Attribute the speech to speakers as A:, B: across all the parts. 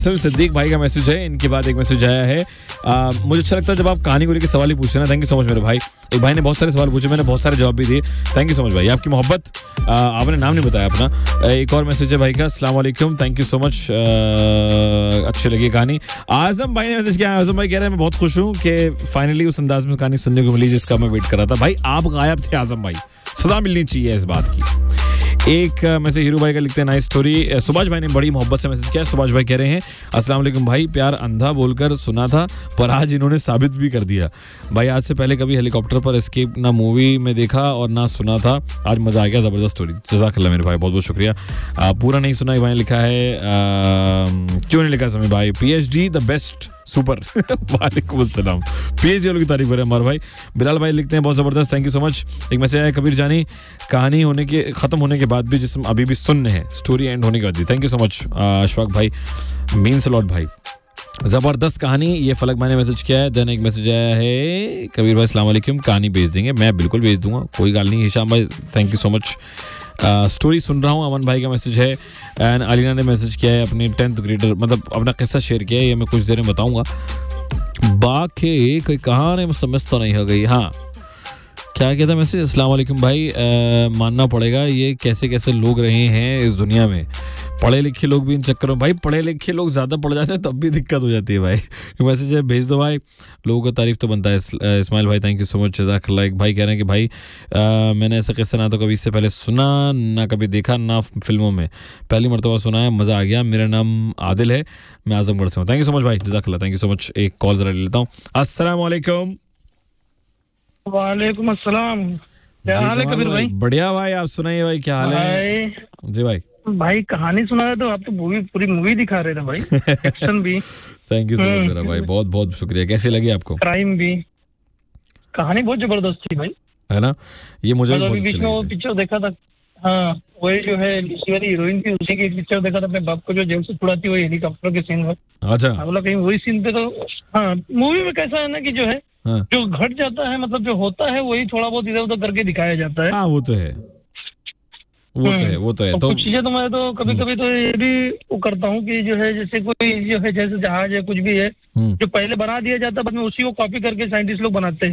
A: सिद्दीक भाई का मैसेज है, इनके बाद एक मैसेज आया है। मुझे अच्छा लगता है जब आप कहानी को लेकर सवाल ही पूछते हैं ना। थैंक यू सो मच मेरे भाई। एक भाई ने बहुत सारे सवाल पूछे, मैंने बहुत सारे जवाब भी दिए। थैंक यू सो मच भाई, आपकी मोहब्बत। आपने नाम नहीं बताया अपना। एक और मैसेज है भाई का, अस्सलाम वालेकुम, थैंक यू सो मच, अच्छी लगी कहानी। आजम भाई ने मैसेज किया। आजम भाई कह रहे हैं मैं बहुत खुश हूँ कि फाइनली उस अंदाज में कहानी सुनने को मिली जिसका मैं वेट कर रहा था। भाई आप गायब थे आजम भाई, सजा मिलनी चाहिए इस बात की। एक मैसेज हीरू भाई का लिखते हैं, नाइस स्टोरी। सुभाष भाई ने बड़ी मोहब्बत से मैसेज किया। सुभाष भाई कह रहे हैं अस्सलाम वालेकुम भाई, प्यार अंधा बोलकर सुना था पर आज इन्होंने साबित भी कर दिया भाई। आज से पहले कभी हेलीकॉप्टर पर एस्केप ना मूवी में देखा और ना सुना था, आज मजा आ गया, जबरदस्त स्टोरी। जज़ाकल्लाह मेरे भाई, बहुत बहुत शुक्रिया। पूरा नहीं सुना भाई लिखा है, क्यों नहीं लिखा समय भाई, PhD द बेस्ट सुपर। वालेकुम अस्सलाम, PhD वालों की तारीफ करें हमारे भाई। बिलाल भाई लिखते हैं बहुत ज़बरदस्त, थैंक यू सो मच। एक मैसेज आया, कबीर जानी कहानी होने के ख़त्म होने के बाद भी जिस्म अभी भी सुनने हैं, स्टोरी एंड होने के बाद भी। Thank you so much Ashfaq भाई, मीन्स अ लॉट भाई, ज़बरदस्त कहानी। ये फलक भाई ने मैसेज किया है। देन एक मैसेज आया है, कबीर भाई अस्सलाम वालेकुम, कहानी भेज देंगे, मैं बिल्कुल भेज दूंगा, कोई गाल नहीं। हिशाम भाई thank you so much, story सुन रहा हूँ। अमन भाई का मैसेज है। एंड अलीना ने मैसेज किया है, अपनी 10th ग्रेडर मतलब अपना किस्सा शेयर किया है, ये मैं कुछ देर में बताऊंगा। बाकी कोई कहानी समझ तो नहीं हो गई। हाँ, क्या कहता मैसेज, अस्सलाम वालेकुम भाई, मानना पड़ेगा ये कैसे कैसे लोग रहे हैं इस दुनिया में, पढ़े लिखे लोग भी इन चक्करों। भाई पढ़े लिखे लोग ज़्यादा पढ़ जाते हैं तब भी दिक्कत हो जाती है भाई। मैसेज है, भेज दो भाई, लोगों का तारीफ तो बनता है। इस्माइल भाई थैंक यू सो मच, जज़ाकल्लाह। एक भाई कह रहे हैं कि भाई मैंने ऐसा किस्सा ना तो कभी इससे पहले सुना ना कभी देखा ना फिल्मों में, पहली मरतबा सुना है, मज़ा आ गया। मेरा नाम आदिल है, मैं आजमगढ़ से हूँ। थैंक यू सो मच भाई, जज़ाकल्लाह, थैंक यू सो मच। एक कॉल ज़रा ले लेता हूँ। अस्सलाम वालेकुम।
B: वालेकुम अस्सलाम, क्या हाल है कबीर भाई?
A: बढ़िया भाई, आप सुनाइए भाई, क्या हाल है? जी भाई।
B: भाई कहानी सुना रहे तो आप तो पूरी मूवी दिखा रहे थे भाई, एक्शन भी।
A: थैंक यू सो मच मेरा भाई, बहुत बहुत शुक्रिया। कैसी लगी आपको?
B: क्राइम भी, कहानी बहुत जबरदस्त थी भाई, है
A: ना? ये मुझे भी
B: बीच में वो पिक्चर देखा था। हाँ, वही जो है लूसी वाली हीरोइन थी, उसी की पिक्चर देखा था, अपने बाप को जो जेल से छुड़ाती हुई हेलीकॉप्टर के सीन में।
A: अच्छा,
B: बोला कहीं वही सीन पे तो। हाँ, मूवी में कैसा है ना कि जो है जो घट जाता है, मतलब जो होता है वही थोड़ा बहुत इधर उधर करके दिखाया जाता है।
A: हाँ, वो तो है, वो तो है। तो
B: कुछ चीजें तो मैं तो कभी कभी तो ये भी वो करता हूँ कि जो है जैसे कोई जो है जैसे जहाज है कुछ भी है जो पहले बना दिया जाता है बाद में उसी को कॉपी करके साइंटिस्ट लोग बनाते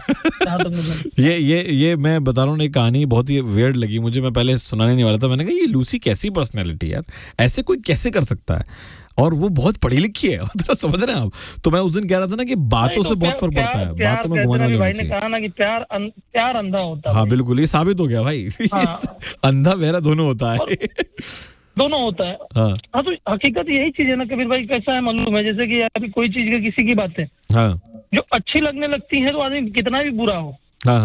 B: हैं।
A: ये मैं बता रहा हूँ, एक कहानी बहुत ही वियर्ड लगी मुझे, मैं पहले सुनाने नहीं वाला था। मैंने कहा ये लूसी कैसी पर्सनैलिटी यार, ऐसे कोई कैसे कर सकता है, और वो बहुत पढ़ी लिखी है, मतलब समझ रहे हैं आप। तो मैं उस दिन कह रहा था ना कि बातों से बहुत फर्क पड़ता है, बातों में घुमाने वाली
B: भाई ने कहा ना कि प्यार अंधा होता है।
A: हाँ बिल्कुल, ये साबित हो गया भाई। अंधा बहरा दोनों होता है,
B: दोनों होता है। हाँ, तो हकीकत यही चीज है ना कबीर भाई, कैसा है मालूम है, जैसे कि अभी कोई चीज की किसी की बातें जो अच्छी लगने लगती है तो आदमी कितना भी बुरा हो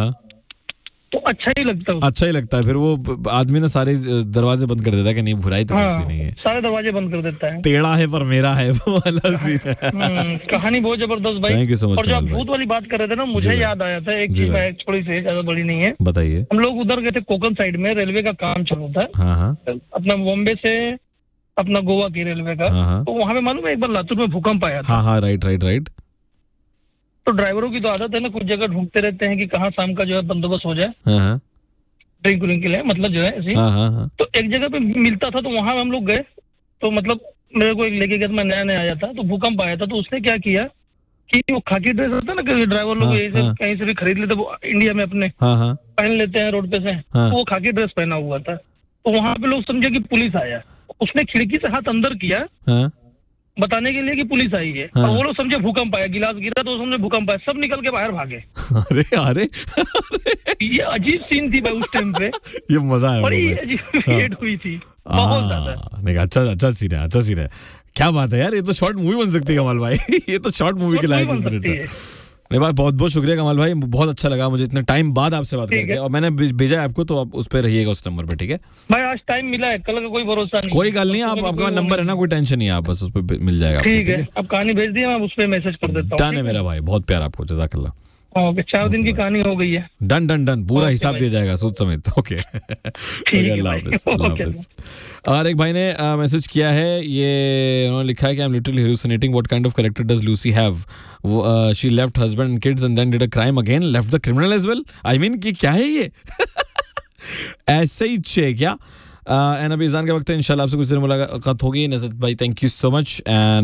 B: तो अच्छा ही लगता है। फिर वो आदमी ना सारे दरवाजे बंद कर देता है कि नहीं, बुराई तो कुछ भी नहीं है, सारे दरवाजे बंद कर देता है। टेढ़ा है पर मेरा है, वो वाला सीन है। कहानी बहुत जबरदस्त भाई। Thank you so much. और जो आप भूत वाली बात कर रहे थे ना, मुझे याद आया था एक चीज, मैं थोड़ी सी ज्यादा बड़ी नहीं है, बताइए। हम लोग उधर गए थे कोकण साइड में, रेलवे का काम चल रहा था अपना बॉम्बे से अपना गोवा की रेलवे का। तो वहाँ पे मालूम है एक बार लातूर में भूकंप आया था। हाँ, राइट। तो ड्राइवरों की तो आदत है ना, कुछ जगह ढूंढते रहते हैं कि कहाँ शाम का जो है बंदोबस्त हो जाए ड्रिंक के लिए, मतलब जो है ऐसे। तो एक जगह पे मिलता था, तो वहां हम लोग गए। तो मतलब मेरे को एक लेके गया, मैं नया आया था, तो भूकंप आया था। तो उसने क्या किया कि वो खाकी ड्रेस होता है ना, कि ड्राइवर लोग कहीं से भी खरीद लेते, वो इंडिया में अपने पहन लेते हैं रोड पे से, तो वो खाकी ड्रेस पहना हुआ था। तो वहां पे लोग समझे कि पुलिस आया, उसने खिड़की से हाथ अंदर किया बताने के लिए कि पुलिस आई है। और वो लोग समझे भूकंप आया, गिलास गिरा तो समझे भूकंप आया, सब निकल के बाहर भागे। अरे ये अजीब सीन थी भाई उस टाइम पे। ये मजा आया, बड़ी अजीब क्रिएट हुई थी, बहुत ज्यादा। नहीं, अच्छा सीन है। क्या बात है यार, ये तो शॉर्ट मूवी बन सकती है कमाल भाई। ये तो शॉर्ट मूवी के लायक बन सकती है। नहीं भाई, बहुत बहुत शुक्रिया कमाल भाई, बहुत अच्छा लगा मुझे इतने टाइम बाद आपसे बात करके। और मैंने भेजा है आपको, तो आप उस पे रहिएगा, उस नंबर पे, ठीक है भाई? आज टाइम मिला है, कल का कोई भरोसा नहीं। कोई गल नहीं, आपका नंबर है ना, कोई टेंशन नहीं है, आप बस उस पे मिल जाएगा। ठीक है, अब कहानी भेज दिया, मैं उस पे मैसेज कर देता हूँ। डन है मेरा भाई, बहुत प्यार आपको, जज़ाकल्लाह। 4 दिन की कहानी हो गई है। डन, पूरा हिसाब दिया जाएगा सूद समेत। ओके, अल्लाह हाफिज़। और एक भाई ने मैसेज किया है, ये उन्होंने लिखा है कि I am literally hallucinating, what kind of character does Lucy have? She left husband and kids and then did a crime again, left the criminal as well. I mean कि क्या है ये? ऐसे ही छे क्या?
A: एंड अभी ईज़ान का वक्त है, इंशाल्लाह आपसे कुछ देर मुलाकात होगी। नज़रत भाई, thank you so much and